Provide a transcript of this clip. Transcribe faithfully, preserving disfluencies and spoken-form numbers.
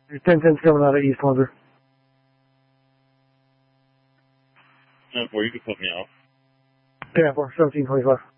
ten ten's coming out of East Windsor. ten four, you can put me out. ten four, seventeen twenty-five.